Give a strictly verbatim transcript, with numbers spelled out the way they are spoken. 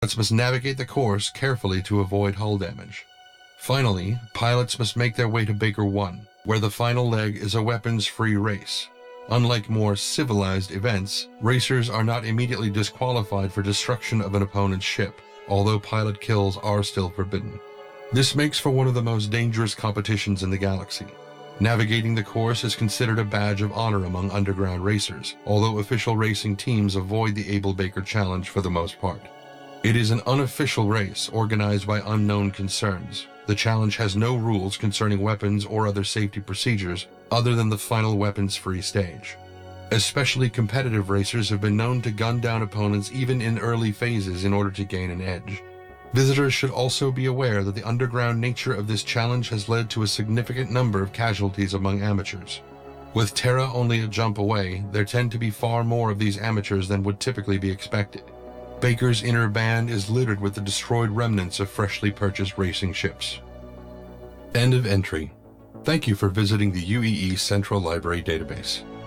Pilots must navigate the course carefully to avoid hull damage. Finally, pilots must make their way to Baker one, where the final leg is a weapons-free race. Unlike more civilized events, racers are not immediately disqualified for destruction of an opponent's ship, although pilot kills are still forbidden. This makes for one of the most dangerous competitions in the galaxy. Navigating the course is considered a badge of honor among underground racers, although official racing teams avoid the Able Baker Challenge for the most part. It is an unofficial race organized by unknown concerns. The challenge has no rules concerning weapons or other safety procedures other than the final weapons-free stage. Especially competitive racers have been known to gun down opponents even in early phases in order to gain an edge. Visitors should also be aware that the underground nature of this challenge has led to a significant number of casualties among amateurs. With Terra only a jump away, there tend to be far more of these amateurs than would typically be expected. Baker's inner band is littered with the destroyed remnants of freshly purchased racing ships. End of entry. Thank you for visiting the U E E Central Library database.